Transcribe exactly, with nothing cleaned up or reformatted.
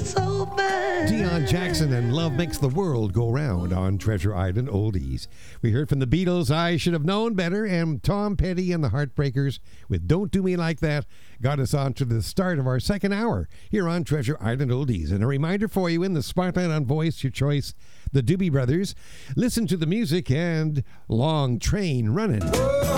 so bad. Deion Jackson and Love Makes the World Go Round on Treasure Island Oldies. We heard from the Beatles, I Should Have Known Better, and Tom Petty and the Heartbreakers with Don't Do Me Like That got us on to the start of our second hour here on Treasure Island Oldies. And a reminder for you, in the spotlight on Voice, your choice, the Doobie Brothers. Listen to the music and Long Train Running.